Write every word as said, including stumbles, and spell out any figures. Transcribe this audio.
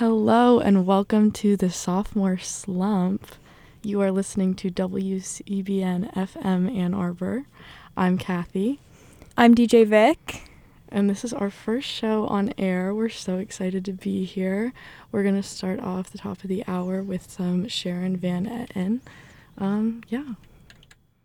Hello and welcome to the Sophomore Slump. You are listening to W C B N F M Ann Arbor. I'm Kathy. I'm D J Vic. And this is our first show on air. We're so excited to be here. We're going to start off the top of the hour with some Sharon Van Etten. Um, yeah.